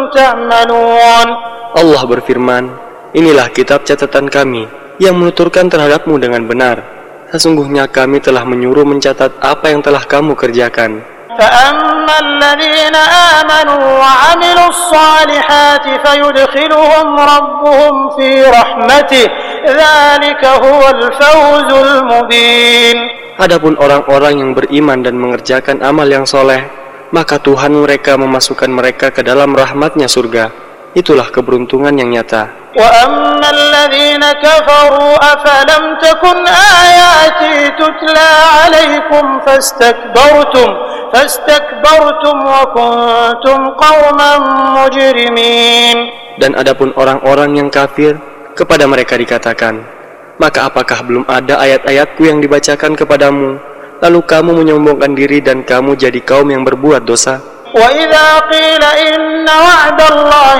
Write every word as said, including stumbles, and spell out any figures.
تعملون. Allah berfirman, inilah kitab catatan kami yang menuturkan terhadapmu dengan benar. Sesungguhnya kami telah menyuruh mencatat apa yang telah kamu kerjakan. فأما الذين آمنوا وعملوا الصالحات فيدخلهم ربهم في رحمته ذلك هو الفوز المبين. Adapun orang-orang yang beriman dan mengerjakan amal yang soleh, maka Tuhan mereka memasukkan mereka ke dalam rahmat-Nya surga. Itulah keberuntungan yang nyata. وَأَمَّا الَّذِينَ كَفَرُوا أَفَلَمْ تَكُنْ آيَاتِي تُتْلَى عَلَيْكُمْ فَاسْتَكْبَرْتُمْ فَاسْتَكْبَرْتُمْ وَكُنْتُمْ قَوْمًا مُجْرِمِينَ. Dan adapun orang-orang yang kafir, kepada mereka dikatakan, maka apakah belum ada ayat-ayatku yang dibacakan kepadamu, lalu kamu menyombongkan diri dan kamu jadi kaum yang berbuat dosa? وَإِذَا قِيلَ إِنَّ وَعْدَ اللَّهِ